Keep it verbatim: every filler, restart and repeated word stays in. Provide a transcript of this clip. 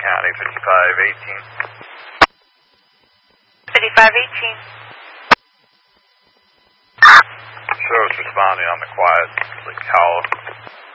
County, fifty-five eighteen. fifty-five eighteen. Show us responding on the quiet, like Howell.